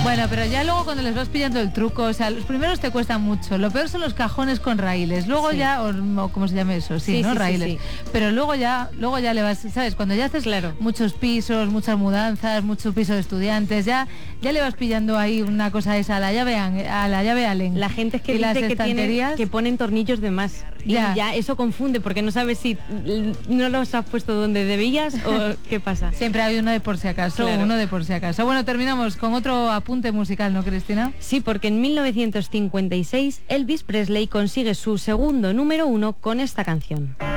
Bueno, pero ya luego cuando les vas pillando el truco, o sea, los primeros te cuestan mucho. Lo peor son los cajones con raíles. Luego ya, o ¿cómo se llama eso? Sí, ¿no? Raíles. Pero luego ya le vas, ¿sabes? Cuando ya haces muchos pisos, muchas mudanzas, muchos pisos de estudiantes, ya le vas pillando ahí una cosa esa a la llave Allen. La gente es que dice que ponen tornillos de más. Y ya eso confunde porque no sabes si no los has puesto donde debías o qué pasa. Siempre hay uno de por si acaso, uno de por si acaso. Bueno, terminamos con otro apunte musical, ¿no, Cristina? Sí, porque en 1956 Elvis Presley consigue su segundo número 1 con esta canción.